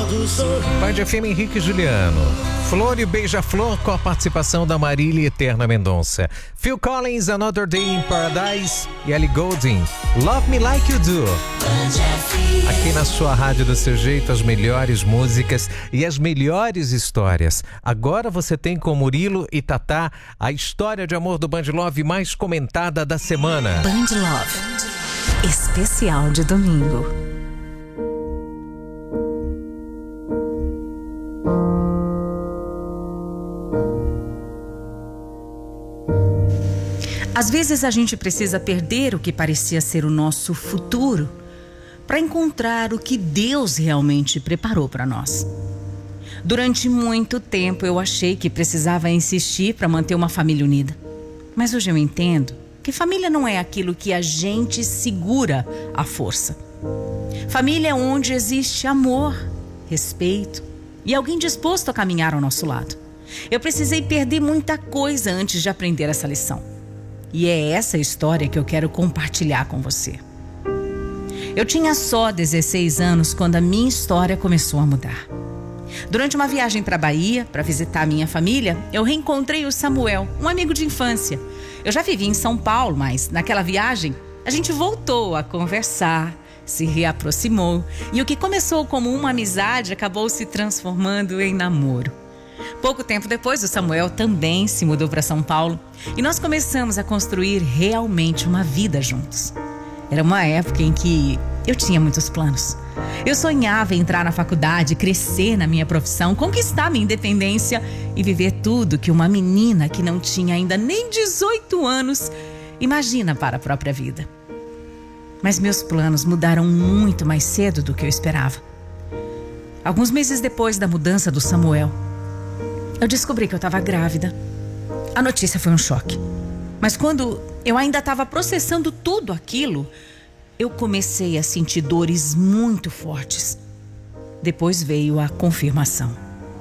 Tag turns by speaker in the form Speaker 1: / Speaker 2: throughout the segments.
Speaker 1: Band FM Henrique e Juliano. Flor e Beija-Flor com a participação da Marília Eterna Mendonça. Phil Collins, Another Day in Paradise e Ellie Goulding, Love Me Like You Do. Aqui na sua rádio do seu jeito, as melhores músicas e as melhores histórias. Agora você tem com Murilo e Tatá a história de amor do Band Love mais comentada da semana.
Speaker 2: Band Love, especial de domingo. Às vezes a gente precisa perder o que parecia ser o nosso futuro para encontrar o que Deus realmente preparou para nós. Durante muito tempo eu achei que precisava insistir para manter uma família unida. Mas hoje eu entendo que família não é aquilo que a gente segura à força. Família é onde existe amor, respeito e alguém disposto a caminhar ao nosso lado. Eu precisei perder muita coisa antes de aprender essa lição. E é essa história que eu quero compartilhar com você. Eu tinha só 16 anos quando a minha história começou a mudar. Durante uma viagem para a Bahia, para visitar a minha família, eu reencontrei o Samuel, um amigo de infância. Eu já vivi em São Paulo, mas naquela viagem a gente voltou a conversar, se reaproximou. E o que começou como uma amizade acabou se transformando em namoro. Pouco tempo depois, o Samuel também se mudou para São Paulo e nós começamos a construir realmente uma vida juntos. Era uma época em que eu tinha muitos planos. Eu sonhava em entrar na faculdade, crescer na minha profissão, conquistar minha independência e viver tudo que uma menina que não tinha ainda nem 18 anos imagina para a própria vida. Mas meus planos mudaram muito mais cedo do que eu esperava. Alguns meses depois da mudança do Samuel, eu descobri que eu estava grávida. A notícia foi um choque. Mas quando eu ainda estava processando tudo aquilo, eu comecei a sentir dores muito fortes. Depois veio a confirmação.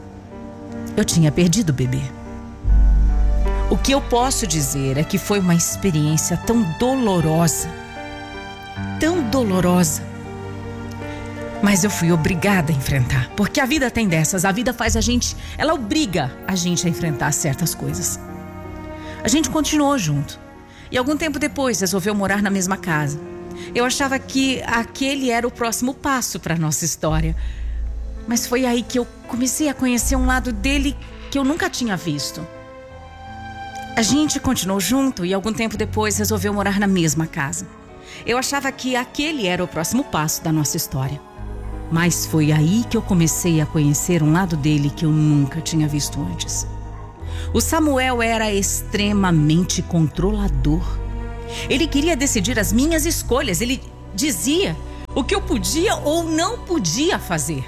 Speaker 2: Eu tinha perdido o bebê. O que eu posso dizer é que foi uma experiência tão dolorosa. Tão dolorosa. Mas eu fui obrigada a enfrentar, porque a vida tem dessas, a vida faz a gente, ela obriga a gente a enfrentar certas coisas. A gente continuou junto e algum tempo depois resolveu morar na mesma casa. Eu achava que aquele era o próximo passo para a nossa história, mas foi aí que eu comecei a conhecer um lado dele que eu nunca tinha visto. A gente continuou junto e algum tempo depois resolveu morar na mesma casa. Eu achava que aquele era o próximo passo da nossa história. Mas foi aí que eu comecei a conhecer um lado dele que eu nunca tinha visto antes. O Samuel era extremamente controlador. Ele queria decidir as minhas escolhas. Ele dizia o que eu podia ou não podia fazer.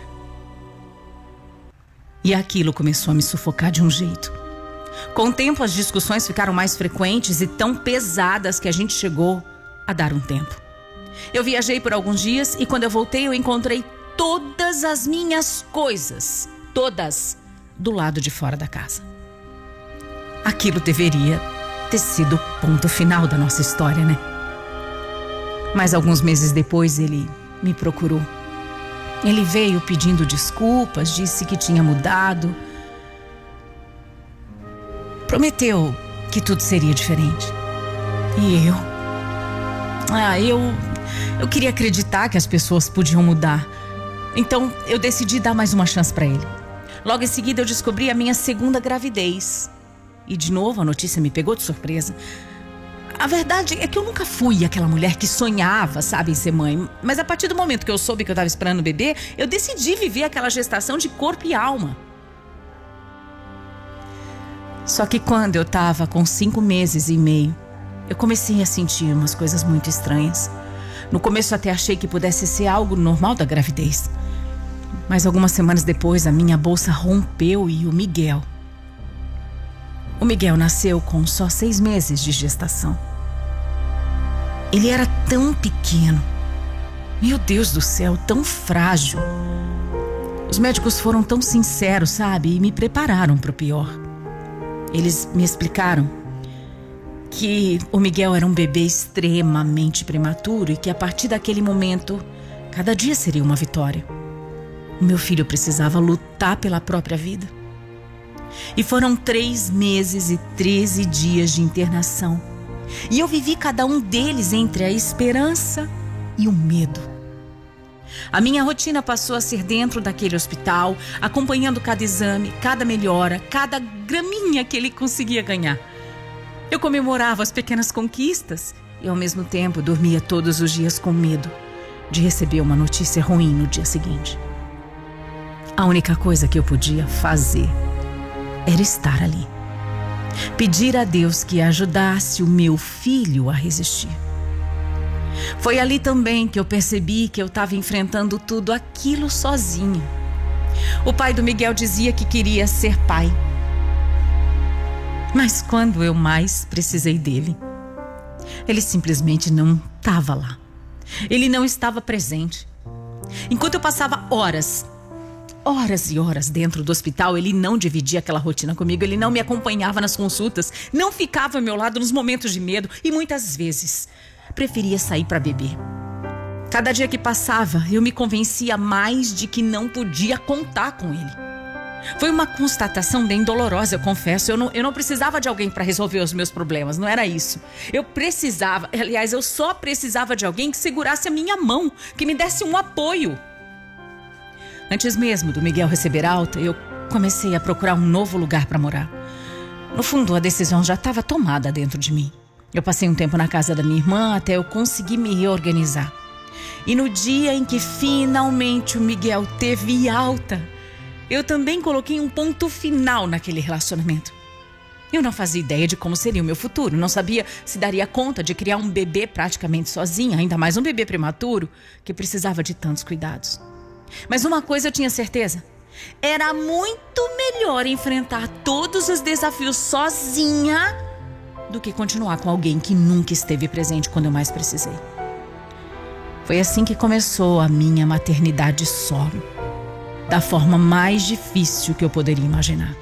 Speaker 2: E aquilo começou a me sufocar de um jeito. Com o tempo, as discussões ficaram mais frequentes e tão pesadas que a gente chegou a dar um tempo. Eu viajei por alguns dias e quando eu voltei eu encontrei todas as minhas coisas, todas, do lado de fora da casa. Aquilo deveria ter sido o ponto final da nossa história, né? Mas alguns meses depois ele me procurou. Ele veio pedindo desculpas, disse que tinha mudado. Prometeu que tudo seria diferente. E eu queria acreditar que as pessoas podiam mudar. Então eu decidi dar mais uma chance para ele. Logo em seguida eu descobri a minha segunda gravidez. E de novo a notícia me pegou de surpresa. A verdade é que eu nunca fui aquela mulher que sonhava, sabe, em ser mãe. Mas a partir do momento que eu soube que eu estava esperando o bebê, eu decidi viver aquela gestação de corpo e alma. Só que quando eu estava com 5 meses e meio, eu comecei a sentir umas coisas muito estranhas. No começo até achei que pudesse ser algo normal da gravidez. Mas algumas semanas depois a minha bolsa rompeu e o Miguel nasceu com só 6 meses de gestação. Ele era tão pequeno. Meu Deus do céu, tão frágil. Os médicos foram tão sinceros, sabe? E me prepararam para o pior. Eles me explicaram que o Miguel era um bebê extremamente prematuro e que a partir daquele momento, cada dia seria uma vitória. O meu filho precisava lutar pela própria vida. E foram 3 meses e 13 dias de internação. E eu vivi cada um deles entre a esperança e o medo. A minha rotina passou a ser dentro daquele hospital, acompanhando cada exame, cada melhora, cada graminha que ele conseguia ganhar. Eu comemorava as pequenas conquistas e, ao mesmo tempo, dormia todos os dias com medo de receber uma notícia ruim no dia seguinte. A única coisa que eu podia fazer era estar ali. Pedir a Deus que ajudasse o meu filho a resistir. Foi ali também que eu percebi que eu estava enfrentando tudo aquilo sozinha. O pai do Miguel dizia que queria ser pai. Mas quando eu mais precisei dele, ele simplesmente não estava lá. Ele não estava presente. Enquanto eu passava horas e horas dentro do hospital, ele não dividia aquela rotina comigo, ele não me acompanhava nas consultas, não ficava ao meu lado nos momentos de medo e muitas vezes preferia sair para beber. Cada dia que passava, eu me convencia mais de que não podia contar com ele. Foi uma constatação bem dolorosa, eu confesso. Eu não precisava de alguém para resolver os meus problemas, não era isso. Eu só precisava de alguém que segurasse a minha mão, que me desse um apoio. Antes mesmo do Miguel receber alta, eu comecei a procurar um novo lugar para morar. No fundo, a decisão já estava tomada dentro de mim. Eu passei um tempo na casa da minha irmã até eu conseguir me reorganizar. E no dia em que finalmente o Miguel teve alta, eu também coloquei um ponto final naquele relacionamento. Eu não fazia ideia de como seria o meu futuro. Não sabia se daria conta de criar um bebê praticamente sozinha, ainda mais um bebê prematuro que precisava de tantos cuidados. Mas uma coisa eu tinha certeza: era muito melhor enfrentar todos os desafios sozinha do que continuar com alguém que nunca esteve presente quando eu mais precisei. Foi assim que começou a minha maternidade solo, da forma mais difícil que eu poderia imaginar.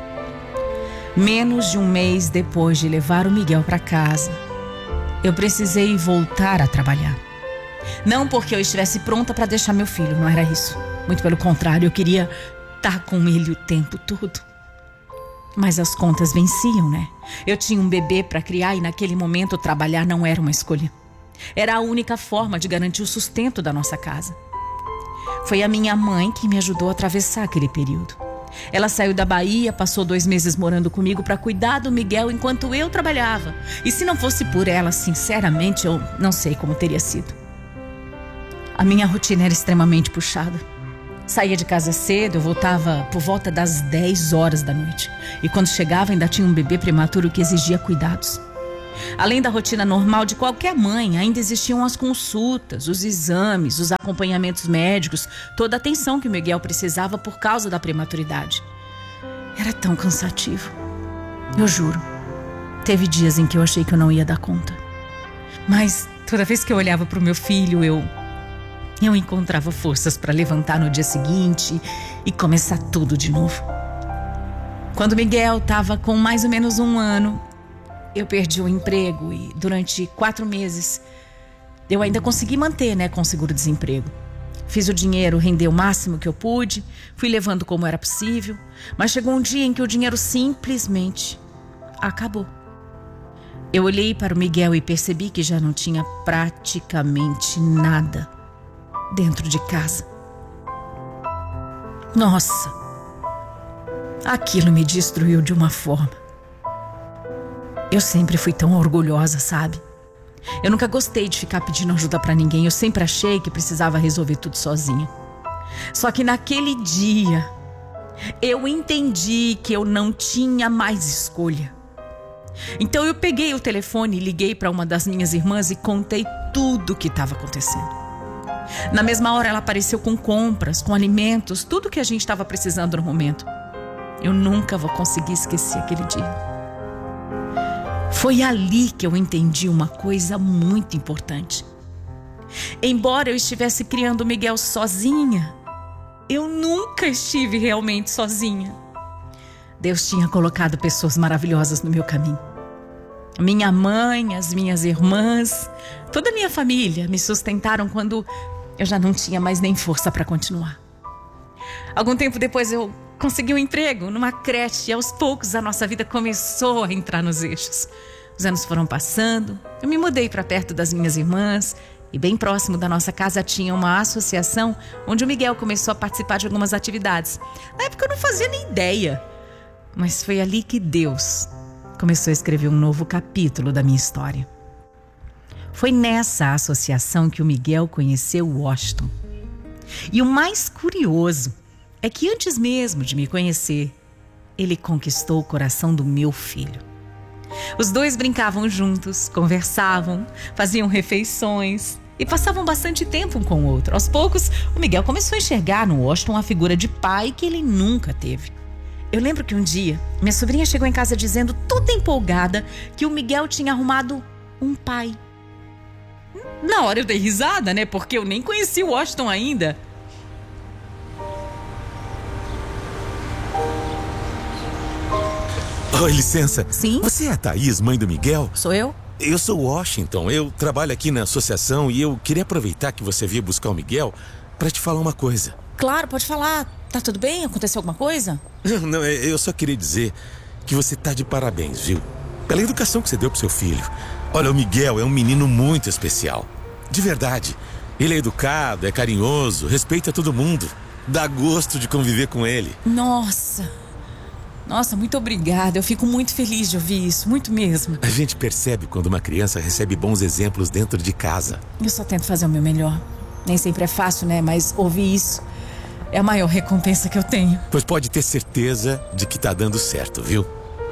Speaker 2: Menos de um mês depois de levar o Miguel para casa, eu precisei voltar a trabalhar. Não porque eu estivesse pronta para deixar meu filho, não era isso. Muito pelo contrário, eu queria estar com ele o tempo todo. Mas as contas venciam, né? Eu tinha um bebê para criar e naquele momento trabalhar não era uma escolha. Era a única forma de garantir o sustento da nossa casa. Foi a minha mãe que me ajudou a atravessar aquele período. Ela saiu da Bahia, passou 2 meses morando comigo para cuidar do Miguel enquanto eu trabalhava. E se não fosse por ela, sinceramente, eu não sei como teria sido. A minha rotina era extremamente puxada. Saía de casa cedo, eu voltava por volta das 10 horas da noite. E quando chegava ainda tinha um bebê prematuro que exigia cuidados. Além da rotina normal de qualquer mãe, ainda existiam as consultas, os exames, os acompanhamentos médicos, toda a atenção que o Miguel precisava por causa da prematuridade. Era tão cansativo. Eu juro, teve dias em que eu achei que eu não ia dar conta. Mas toda vez que eu olhava para o meu filho, eu encontrava forças para levantar no dia seguinte e começar tudo de novo. Quando Miguel estava com mais ou menos 1 ano, eu perdi o emprego e durante 4 meses eu ainda consegui manter, com seguro-desemprego. Fiz o dinheiro render o máximo que eu pude, fui levando como era possível, mas chegou um dia em que o dinheiro simplesmente acabou. Eu olhei para o Miguel e percebi que já não tinha praticamente nada dentro de casa. Nossa, aquilo me destruiu de uma forma. Eu sempre fui tão orgulhosa, sabe? Eu nunca gostei de ficar pedindo ajuda pra ninguém. Eu sempre achei que precisava resolver tudo sozinha. Só que naquele dia, eu entendi que eu não tinha mais escolha. Então eu peguei o telefone e liguei para uma das minhas irmãs e contei tudo o que estava acontecendo. Na mesma hora ela apareceu com compras, com alimentos, tudo que a gente estava precisando no momento. Eu nunca vou conseguir esquecer aquele dia. Foi ali que eu entendi uma coisa muito importante. Embora eu estivesse criando o Miguel sozinha, eu nunca estive realmente sozinha. Deus tinha colocado pessoas maravilhosas no meu caminho. Minha mãe, as minhas irmãs, toda a minha família me sustentaram quando eu já não tinha mais nem força para continuar. Algum tempo depois eu consegui um emprego numa creche e aos poucos a nossa vida começou a entrar nos eixos. Os anos foram passando, eu me mudei para perto das minhas irmãs e bem próximo da nossa casa tinha uma associação onde o Miguel começou a participar de algumas atividades. Na época eu não fazia nem ideia, mas foi ali que Deus começou a escrever um novo capítulo da minha história. Foi nessa associação que o Miguel conheceu o Washington. E o mais curioso é que antes mesmo de me conhecer, ele conquistou o coração do meu filho. Os dois brincavam juntos, conversavam, faziam refeições e passavam bastante tempo um com o outro. Aos poucos, o Miguel começou a enxergar no Washington uma figura de pai que ele nunca teve. Eu lembro que um dia, minha sobrinha chegou em casa dizendo, toda empolgada, que o Miguel tinha arrumado um pai. Na hora eu dei risada, né? Porque eu nem conheci o Washington ainda.
Speaker 3: Oi, licença.
Speaker 2: Sim?
Speaker 3: Você é a Thaís, mãe do Miguel?
Speaker 2: Sou eu?
Speaker 3: Eu sou o Washington. Eu trabalho aqui na associação e eu queria aproveitar que você veio buscar o Miguel para te falar uma coisa.
Speaker 2: Claro, pode falar. Tá tudo bem? Aconteceu alguma coisa?
Speaker 3: Não, eu só queria dizer que você tá de parabéns, viu? Pela educação que você deu pro seu filho. Olha, o Miguel é um menino muito especial. De verdade. Ele é educado, é carinhoso, respeita todo mundo. Dá gosto de conviver com ele.
Speaker 2: Nossa, muito obrigada. Eu fico muito feliz de ouvir isso, muito mesmo.
Speaker 3: A gente percebe quando uma criança recebe bons exemplos dentro de casa.
Speaker 2: Eu só tento fazer o meu melhor. Nem sempre é fácil, né? Mas ouvir isso é a maior recompensa que eu tenho.
Speaker 3: Pois pode ter certeza de que tá dando certo, viu?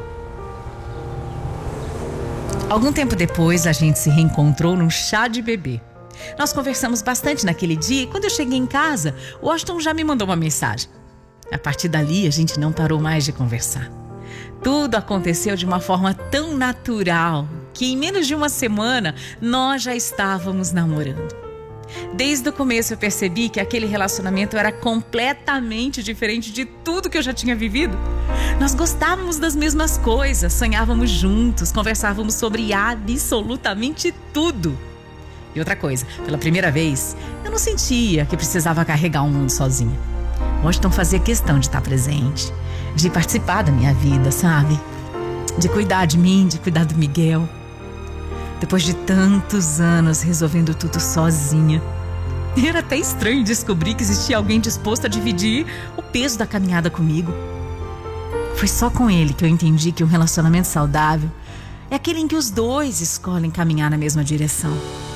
Speaker 2: Algum tempo depois, a gente se reencontrou num chá de bebê. Nós conversamos bastante naquele dia e quando eu cheguei em casa, o Washington já me mandou uma mensagem. A partir dali, a gente não parou mais de conversar. Tudo aconteceu de uma forma tão natural que em menos de uma semana, nós já estávamos namorando. Desde o começo eu percebi que aquele relacionamento era completamente diferente de tudo que eu já tinha vivido. Nós gostávamos das mesmas coisas, sonhávamos juntos, conversávamos sobre absolutamente tudo. E outra coisa, pela primeira vez, eu não sentia que precisava carregar o mundo sozinha. Washington fazia questão de estar presente, de participar da minha vida, sabe? De cuidar de mim, de cuidar do Miguel. Depois de tantos anos resolvendo tudo sozinha, era até estranho descobrir que existia alguém disposto a dividir o peso da caminhada comigo. Foi só com ele que eu entendi que um relacionamento saudável é aquele em que os dois escolhem caminhar na mesma direção.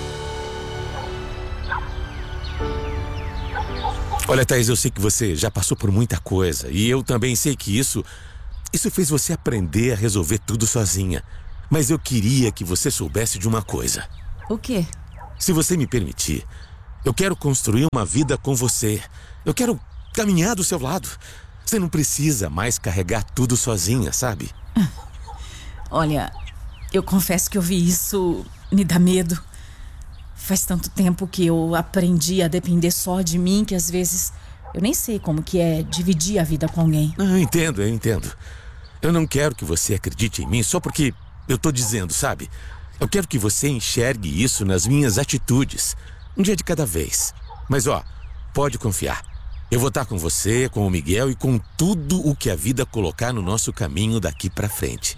Speaker 3: Olha, Thaís, eu sei que você já passou por muita coisa e eu também sei que isso fez você aprender a resolver tudo sozinha. Mas eu queria que você soubesse de uma coisa.
Speaker 2: O quê?
Speaker 3: Se você me permitir, eu quero construir uma vida com você. Eu quero caminhar do seu lado. Você não precisa mais carregar tudo sozinha, sabe?
Speaker 2: Olha, eu confesso que ouvir isso me dá medo. Faz tanto tempo que eu aprendi a depender só de mim que às vezes eu nem sei como que é dividir a vida com alguém.
Speaker 3: Eu entendo. Eu não quero que você acredite em mim só porque eu tô dizendo, sabe? Eu quero que você enxergue isso nas minhas atitudes. Um dia de cada vez. Mas pode confiar. Eu vou estar com você, com o Miguel e com tudo o que a vida colocar no nosso caminho daqui pra frente.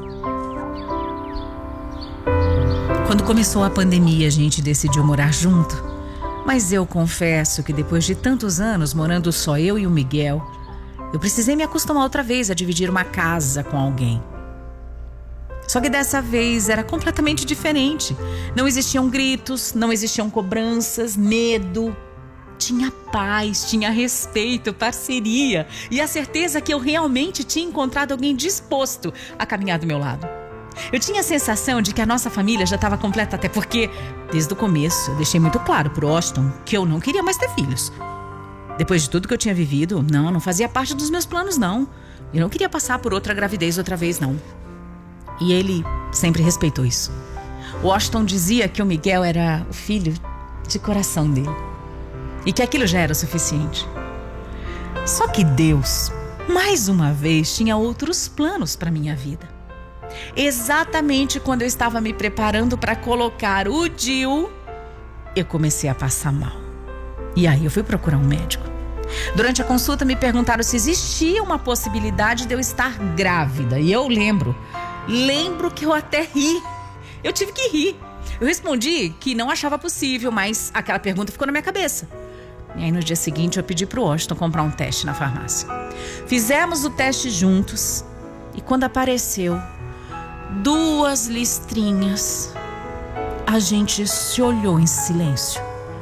Speaker 2: Quando começou a pandemia, a gente decidiu morar junto. Mas eu confesso que depois de tantos anos morando só eu e o Miguel, eu precisei me acostumar outra vez a dividir uma casa com alguém. Só que dessa vez era completamente diferente. Não existiam gritos, não existiam cobranças, medo. Tinha paz, tinha respeito, parceria e a certeza que eu realmente tinha encontrado alguém disposto a caminhar do meu lado. Eu tinha a sensação de que a nossa família já estava completa, até porque, desde o começo, eu deixei muito claro pro Washington que eu não queria mais ter filhos. Depois de tudo que eu tinha vivido, não fazia parte dos meus planos, não. Eu não queria passar por outra gravidez outra vez, não. E ele sempre respeitou isso. O Washington dizia que o Miguel era o filho de coração dele. E que aquilo já era o suficiente. Só que Deus, mais uma vez, tinha outros planos para minha vida. Exatamente quando eu estava me preparando para colocar o DIU, eu comecei a passar mal. E aí eu fui procurar um médico. Durante a consulta me perguntaram se existia uma possibilidade de eu estar grávida. E eu lembro que eu até ri. Eu tive que rir. Eu respondi que não achava possível, mas aquela pergunta ficou na minha cabeça. E aí no dia seguinte eu pedi pro Washington comprar um teste na farmácia. Fizemos o teste juntos e quando apareceu 2 listrinhas, a gente se olhou em silêncio.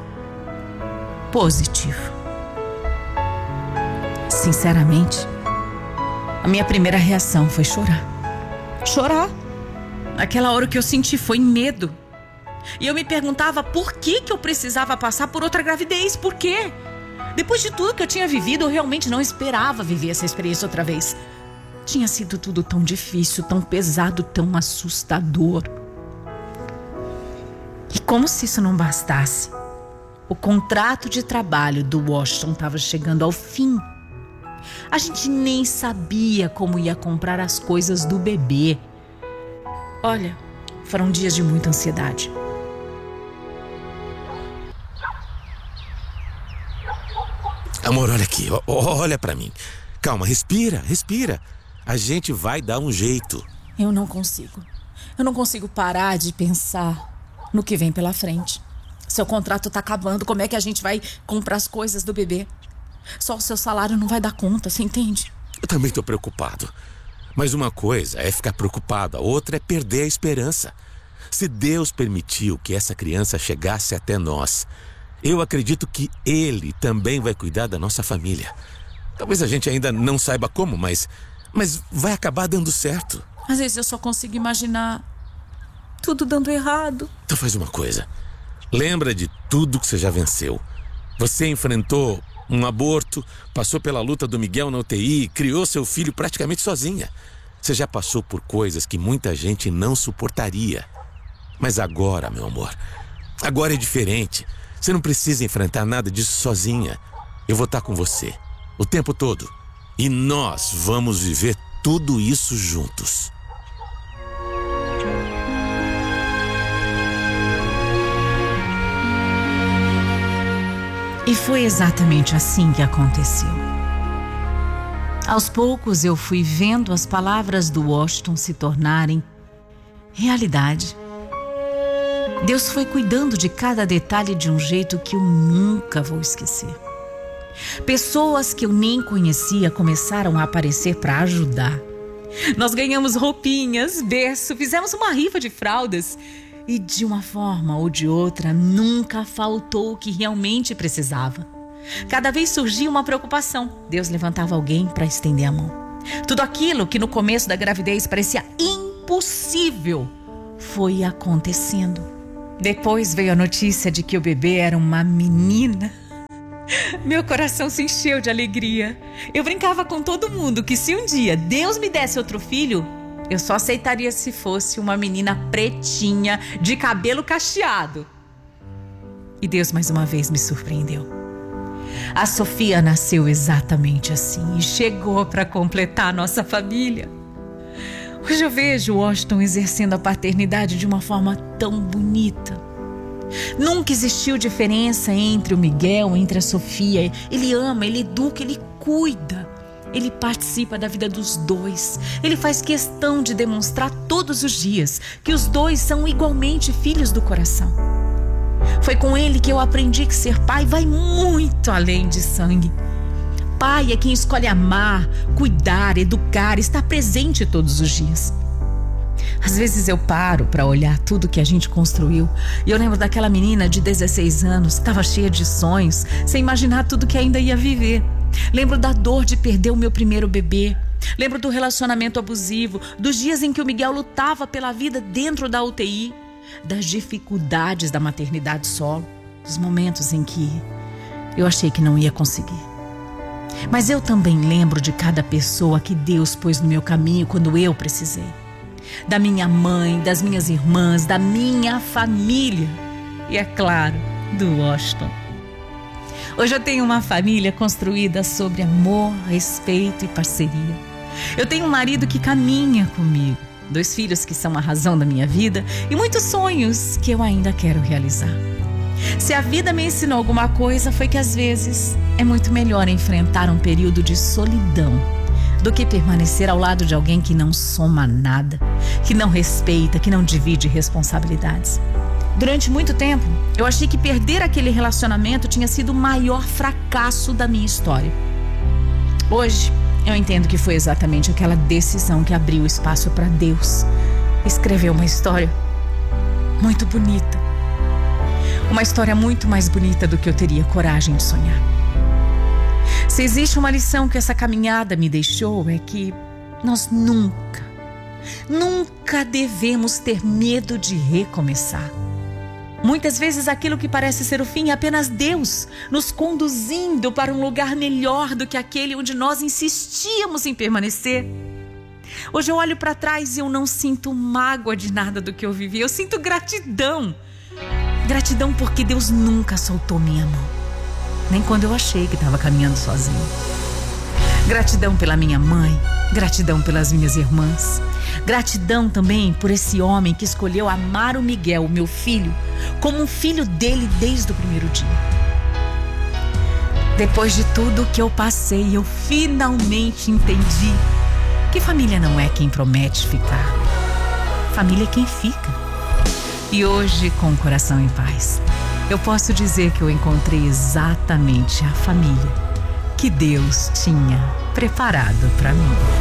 Speaker 2: Positivo. Sinceramente, a minha primeira reação foi chorar. Chorar. Naquela hora o que eu senti foi medo. E eu me perguntava por que eu precisava passar por outra gravidez. Por quê? Depois de tudo que eu tinha vivido, eu realmente não esperava viver essa experiência outra vez. Tinha sido tudo tão difícil, tão pesado, tão assustador. E como se isso não bastasse, o contrato de trabalho do Washington estava chegando ao fim. A gente nem sabia como ia comprar as coisas do bebê. Olha, foram dias de muita ansiedade.
Speaker 3: Amor, olha aqui, olha pra mim. Calma, respira. A gente vai dar um jeito.
Speaker 2: Eu não consigo parar de pensar no que vem pela frente. Seu contrato tá acabando, como é que a gente vai comprar as coisas do bebê? Só o seu salário não vai dar conta, você entende?
Speaker 3: Eu também tô preocupado. Mas uma coisa é ficar preocupado, a outra é perder a esperança. Se Deus permitiu que essa criança chegasse até nós, eu acredito que Ele também vai cuidar da nossa família. Talvez a gente ainda não saiba como, mas vai acabar dando certo.
Speaker 2: Às vezes eu só consigo imaginar tudo dando errado.
Speaker 3: Então faz uma coisa. Lembra de tudo que você já venceu. Você enfrentou um aborto, passou pela luta do Miguel na UTI, criou seu filho praticamente sozinha. Você já passou por coisas que muita gente não suportaria. Mas agora, meu amor, agora é diferente. Você não precisa enfrentar nada disso sozinha. Eu vou estar com você o tempo todo. E nós vamos viver tudo isso juntos.
Speaker 2: E foi exatamente assim que aconteceu. Aos poucos eu fui vendo as palavras do Washington se tornarem realidade. Deus foi cuidando de cada detalhe de um jeito que eu nunca vou esquecer. Pessoas que eu nem conhecia começaram a aparecer para ajudar. Nós ganhamos roupinhas, berço, fizemos uma rifa de fraldas. E de uma forma ou de outra, nunca faltou o que realmente precisava. Cada vez surgia uma preocupação. Deus levantava alguém para estender a mão. Tudo aquilo que no começo da gravidez parecia impossível foi acontecendo. Depois veio a notícia de que o bebê era uma menina. Meu coração se encheu de alegria. Eu brincava com todo mundo que se um dia Deus me desse outro filho, eu só aceitaria se fosse uma menina pretinha, de cabelo cacheado. E Deus mais uma vez me surpreendeu. A Sofia nasceu exatamente assim e chegou para completar a nossa família. Hoje eu vejo o Washington exercendo a paternidade de uma forma tão bonita. Nunca existiu diferença entre o Miguel, entre a Sofia. Ele ama, ele educa, ele cuida. Ele participa da vida dos dois. Ele faz questão de demonstrar todos os dias que os dois são igualmente filhos do coração. Foi com ele que eu aprendi que ser pai vai muito além de sangue. Pai é quem escolhe amar, cuidar, educar, estar presente todos os dias. Às vezes eu paro para olhar tudo que a gente construiu e eu lembro daquela menina de 16 anos que estava cheia de sonhos, sem imaginar tudo que ainda ia viver. Lembro da dor de perder o meu primeiro bebê. Lembro do relacionamento abusivo, dos dias em que o Miguel lutava pela vida dentro da UTI, das dificuldades da maternidade solo, dos momentos em que eu achei que não ia conseguir. Mas eu também lembro de cada pessoa que Deus pôs no meu caminho quando eu precisei. Da minha mãe, das minhas irmãs, da minha família e, é claro, do Washington. Hoje eu tenho uma família construída sobre amor, respeito e parceria. Eu tenho um marido que caminha comigo, 2 filhos que são a razão da minha vida e muitos sonhos que eu ainda quero realizar. Se a vida me ensinou alguma coisa, foi que às vezes é muito melhor enfrentar um período de solidão do que permanecer ao lado de alguém que não soma nada, que não respeita, que não divide responsabilidades. Durante muito tempo, eu achei que perder aquele relacionamento tinha sido o maior fracasso da minha história. Hoje, eu entendo que foi exatamente aquela decisão que abriu espaço para Deus escrever uma história muito bonita. Uma história muito mais bonita do que eu teria coragem de sonhar. Se existe uma lição que essa caminhada me deixou, é que nós nunca devemos ter medo de recomeçar. Muitas vezes aquilo que parece ser o fim é apenas Deus nos conduzindo para um lugar melhor do que aquele onde nós insistíamos em permanecer. Hoje eu olho para trás e eu não sinto mágoa de nada do que eu vivi. Eu sinto gratidão. Gratidão porque Deus nunca soltou minha mão, nem quando eu achei que estava caminhando sozinho. Gratidão pela minha mãe, gratidão pelas minhas irmãs. Gratidão também por esse homem que escolheu amar o Miguel, o meu filho, como um filho dele desde o primeiro dia. Depois de tudo que eu passei, eu finalmente entendi que família não é quem promete ficar. Família é quem fica. E hoje, com o coração em paz, eu posso dizer que eu encontrei exatamente a família que Deus tinha preparado para mim.